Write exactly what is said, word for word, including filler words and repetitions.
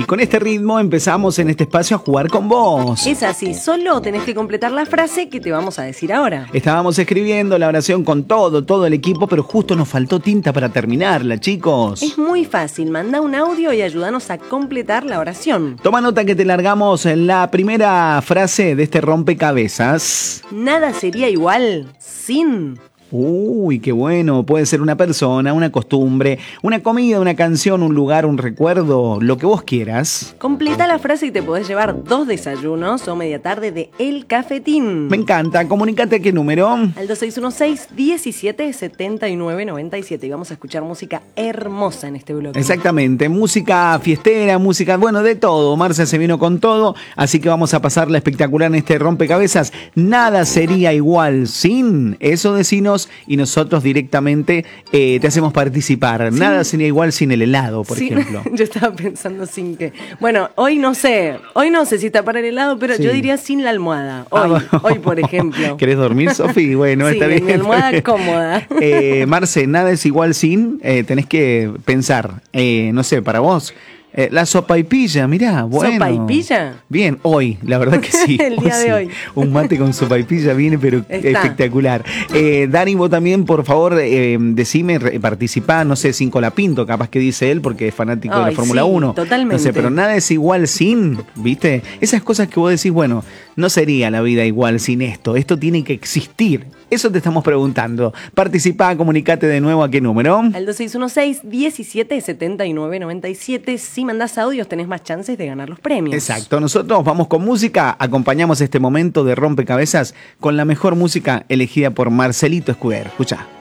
con este ritmo empezamos en este espacio a jugar con vos. Es así, solo tenés que completar la frase que te vamos a decir ahora. Estábamos escribiendo la oración con todo, todo el equipo, pero justo nos faltó tinta para terminarla, chicos. Es muy fácil, manda un audio y ayúdanos a completar la oración. Toma nota que te largamos la primera frase de este rompecabezas. Nada sería igual sin... Uy, qué bueno. Puede ser una persona, una costumbre, una comida, una canción, un lugar, un recuerdo, lo que vos quieras. Completa la frase y te podés llevar dos desayunos o media tarde de El Cafetín. Me encanta. Comunícate a qué número. Al dos seis uno seis, diecisiete, setenta y nueve, noventa y siete. Y vamos a escuchar música hermosa en este bloque. Exactamente. Música fiestera, música, bueno, de todo. Marcia se vino con todo. Así que vamos a pasarla espectacular en este rompecabezas. Nada sería igual sin eso. Decinos y nosotros directamente eh, te hacemos participar. Sí. Nada sería igual sin el helado, por sí. ejemplo. Yo estaba pensando sin que... Bueno, hoy no sé, hoy no sé si está para el helado, pero sí. Yo diría sin la almohada. Hoy, ah, bueno. hoy por ejemplo. ¿Querés dormir, Sofi? Bueno, sí, está bien. Mi almohada cómoda. Eh, Marce, nada es igual sin, eh, tenés que pensar, eh, no sé, para vos... Eh, la sopaipilla, mirá, bueno. ¿Sopaipilla? Bien, hoy, la verdad que sí. El día hoy de sí. hoy. Un mate con sopaipilla viene, pero Está. espectacular. Eh, Dani, vos también, por favor, eh, decime, participá, no sé, sin Colapinto, capaz que dice él, porque es fanático Ay, de la Fórmula sí, uno. Totalmente. No sé, pero nada es igual sin, ¿viste? Esas cosas que vos decís, bueno, no sería la vida igual sin esto. Esto tiene que existir. Eso te estamos preguntando. Participá, comunicate de nuevo a qué número. Al dos seis uno seis, diecisiete, setenta y nueve, noventa y siete. Si mandás audios tenés más chances de ganar los premios. Exacto. Nosotros vamos con música. Acompañamos este momento de rompecabezas con la mejor música elegida por Marcelito Escudero. Escuchá.